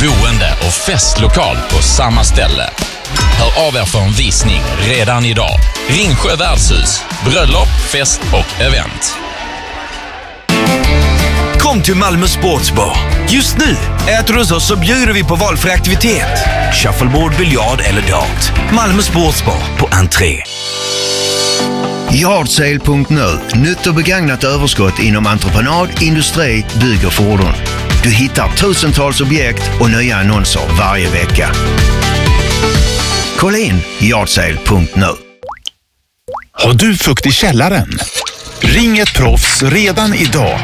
boende och festlokal på samma ställe. Hör av er för en visning redan idag. Ringsjö värdshus, bröllop, fest och event. Kom till Malmö Sportsbar. Just nu äter du hos oss så bjuder vi på valfri aktivitet. Shuffleboard, biljard eller dart. Malmö Sportsbar på entré. Yardsale.nu. Nytt och begagnat överskott inom entreprenad, industri, bygg och fordon. Du hittar tusentals objekt och nya annonser varje vecka. Kolla in Yardsale.nu. Har du fukt i källaren? Ring ett proffs redan idag.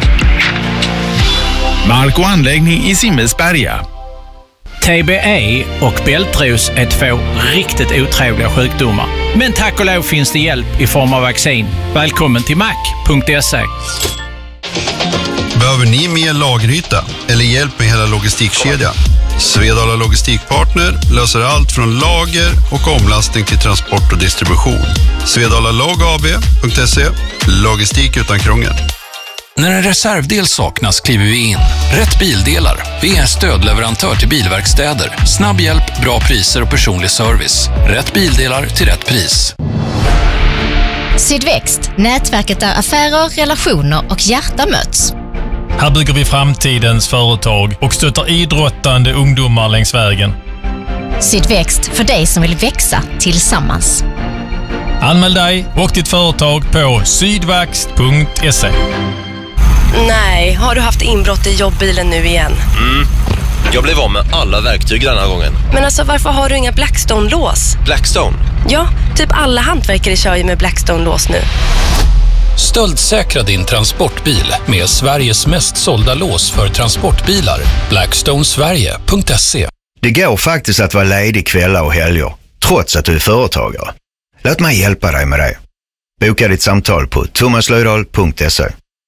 Mark och anläggning i Simmelsberga. TBE och bältros är två riktigt otrevliga sjukdomar. Men tack och lov finns det hjälp i form av vaccin. Välkommen till mac.se. Behöver ni mer lageryta eller hjälp med hela logistikkedjan? Svedala Logistikpartner löser allt från lager och omlastning till transport och distribution. Svedalalogab.se. Logistik utan krångel. När en reservdel saknas kliver vi in. Rätt Bildelar. Vi är stödleverantör till bilverkstäder. Snabb hjälp, bra priser och personlig service. Rätt bildelar till rätt pris. Sydväxt, nätverket där affärer, relationer och hjärta möts. Här bygger vi framtidens företag och stöttar idrottande ungdomar längs vägen. Sydväxt, för dig som vill växa tillsammans. Anmäl dig och ditt företag på sydväxt.se. Nej, har du haft inbrott i jobbbilen nu igen? Jag blev av med alla verktyg den här gången. Men alltså, varför har du inga Blackstone-lås? Blackstone? Ja, typ alla hantverkare kör ju med Blackstone-lås nu. Stöldsäkra din transportbil med Sveriges mest sålda lås för transportbilar. Blackstonesverige.se. Det går faktiskt att vara ledig kvällar och helger, trots att du är företagare. Låt mig hjälpa dig med det. Boka ditt samtal på thomaslöjdal.se.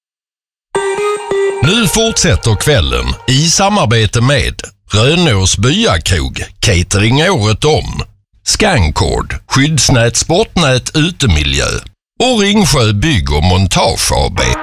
Nu fortsätter kvällen i samarbete med Rönås Byakrog, catering året om, Scancord, skyddsnät, sportnät, utemiljö och Ringsjö Bygg och Montage AB.